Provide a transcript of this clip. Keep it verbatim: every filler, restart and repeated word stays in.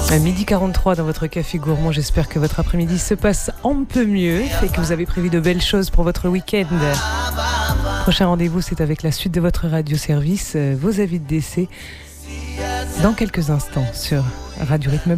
À midi quarante-trois dans votre café gourmand, j'espère que votre après-midi se passe un peu mieux et que vous avez prévu de belles choses pour votre week-end. Prochain rendez-vous, c'est avec la suite de votre radio-service, vos avis de décès, dans quelques instants sur Radio Rythme.